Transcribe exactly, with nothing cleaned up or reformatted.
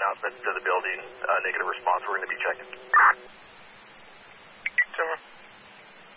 announcement to the building, uh, negative response. We're going to be checking.